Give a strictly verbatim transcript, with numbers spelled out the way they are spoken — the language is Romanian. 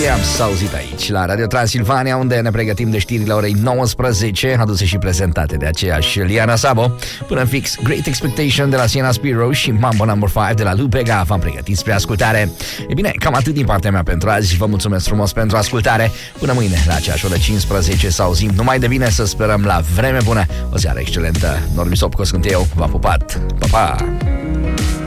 am s-auzit aici la Radio Transilvania, unde ne pregătim de știrile orei nouăsprezece, aduse și prezentate de aceeași Liana Sabo. Până în fix, Great Expectation de la Sienna Spiro și Mambo number cinci de la Lupega v-am pregătit spre ascultare. E bine, cam atât din partea mea pentru azi. Vă mulțumesc frumos pentru ascultare. Până mâine, la aceeași oră cincisprezece, să auzim numai de bine, să sperăm la vreme bună. O seară excelentă. Norbi Sopco sunt eu, v-am pupat. Pa, pa!